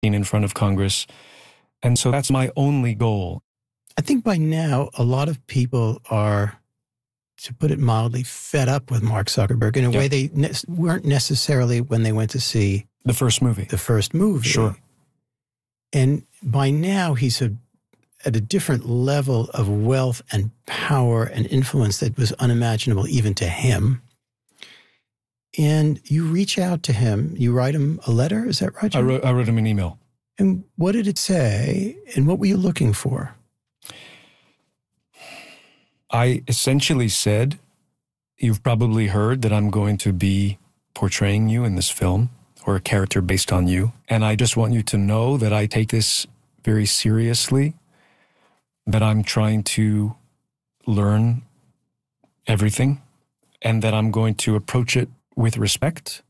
in front of Congress. And so that's my only goal. I think by now, a lot of people are, to put it mildly, fed up with Mark Zuckerberg in a way they weren't necessarily when they went to see the first movie. Sure. And by now, he's at a different level of wealth and power and influence that was unimaginable even to him. And you reach out to him. You write him a letter. Is that right, John? I wrote him an email. And what did it say? And what were you looking for? I essentially said, you've probably heard that I'm going to be portraying you in this film, or a character based on you. And I just want you to know that I take this very seriously, that I'm trying to learn everything, and that I'm going to approach it with respect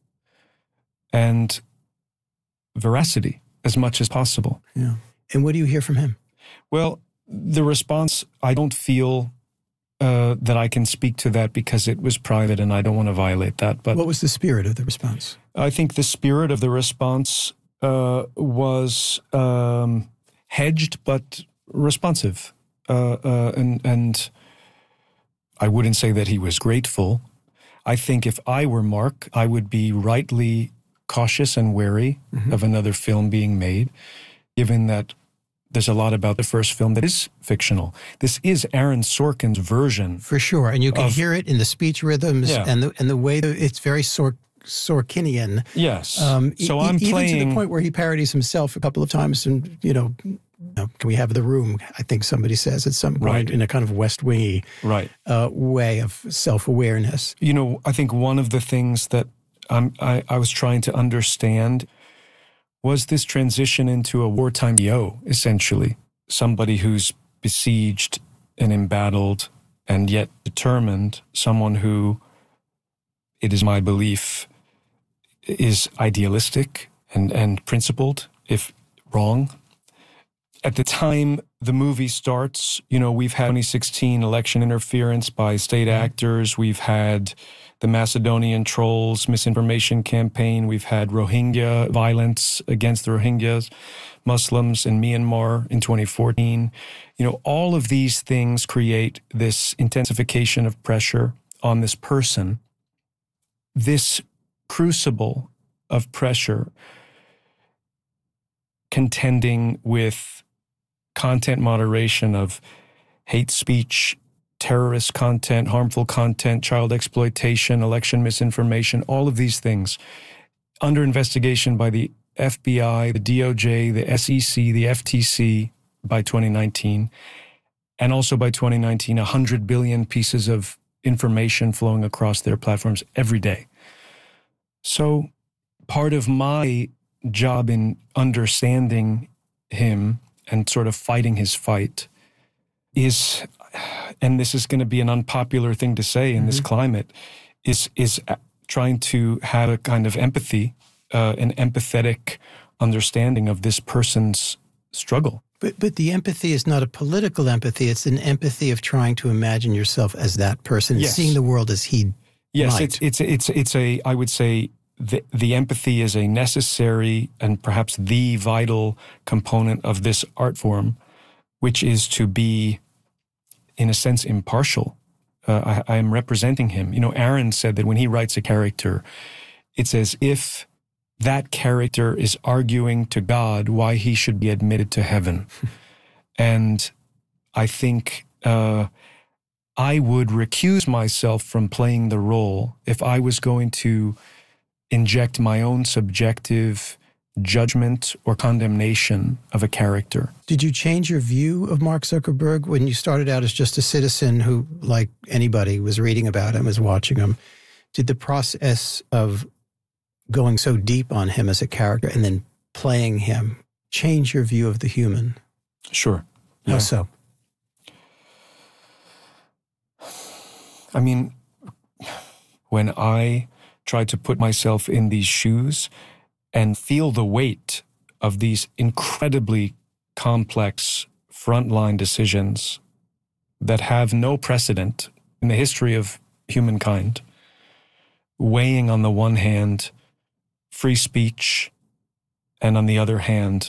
and veracity as much as possible. Yeah. And what do you hear from him? Well, the response, I don't feel that I can speak to that because it was private and I don't want to violate that. But what was the spirit of the response? I think the spirit of the response was hedged but responsive. And I wouldn't say that he was grateful. I think if I were Mark, I would be rightly cautious and wary of another film being made, given that there's a lot about the first film that is fictional. This is Aaron Sorkin's version. For sure. And you can hear it in the speech rhythms and the way that it's very Sorkinian. Yes. So I'm even playing... to the point where he parodies himself a couple of times and, can we have the room? I think somebody says at some point in a kind of West Wingy way of self-awareness. I think one of the things that I was trying to understand was this transition into a wartime CEO, essentially. Somebody who's besieged and embattled and yet determined, someone who, it is my belief, is idealistic and principled, if wrong. At the time the movie starts, we've had 2016 election interference by state actors. We've had the Macedonian trolls misinformation campaign. We've had Rohingya violence against the Rohingyas, Muslims in Myanmar in 2014. All of these things create this intensification of pressure on this person. This crucible of pressure contending with content moderation of hate speech, terrorist content, harmful content, child exploitation, election misinformation, all of these things under investigation by the FBI, the DOJ, the SEC, the FTC by 2019, and also by 2019, 100 billion pieces of information flowing across their platforms every day. So part of my job in understanding him and sort of fighting his fight is, and this is going to be an unpopular thing to say in this climate, is trying to have a kind of empathy, an empathetic understanding of this person's struggle. But the empathy is not a political empathy. It's an empathy of trying to imagine yourself as that person and seeing the world as he might. It's a, I would say, the empathy is a necessary and perhaps the vital component of this art form, which is to be, in a sense, impartial. I am representing him. Aaron said that when he writes a character, it's as if that character is arguing to God why he should be admitted to heaven. And I think I would recuse myself from playing the role if I was going to inject my own subjective judgment or condemnation of a character. Did you change your view of Mark Zuckerberg when you started out as just a citizen who, like anybody, was reading about him, was watching him? Did the process of going so deep on him as a character and then playing him change your view of the human? Sure. How so? I mean, when I try to put myself in these shoes and feel the weight of these incredibly complex frontline decisions that have no precedent in the history of humankind, weighing on the one hand free speech And on the other hand,